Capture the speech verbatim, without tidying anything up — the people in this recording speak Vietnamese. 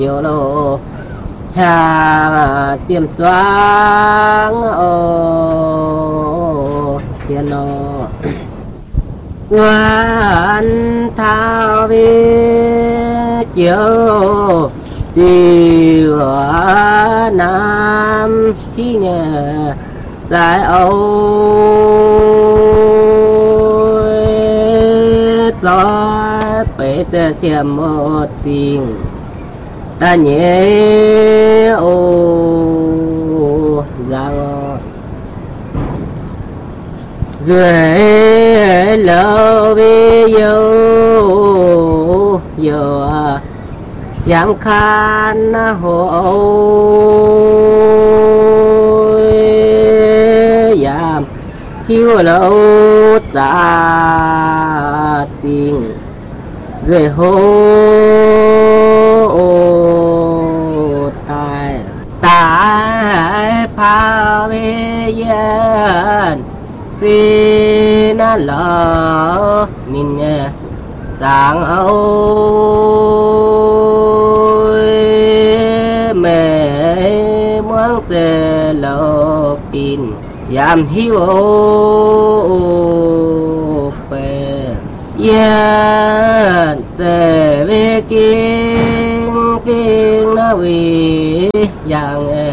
yêu lô hà tiêm xoáng ô thiên lô ngoan thao vi chiếu tiêu nam khi nhà lại âu lo phải ta xem một tình ta nhớ ô rằng rồi lâu vì yêu yêu giang khan hồ giam chiếu lâu ta tình rồi hô tai tai phá về yên xin lỡ mình sáng ôi mẹ muốn về lỡ pin yam hiu phê yên về về kinh kinh na vì yang